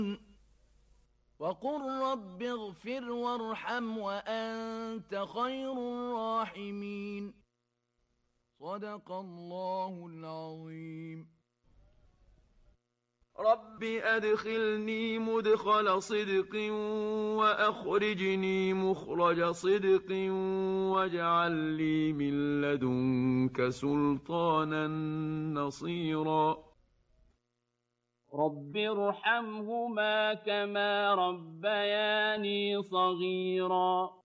وقل رب اغفر وارحم وأنت خير الراحمين. صدق الله العظيم. رب أدخلني مدخل صدق وأخرجني مخرج صدق واجعل لي من لدنك سلطانا نصيرا رب ارحمهما كما ربياني صغيرا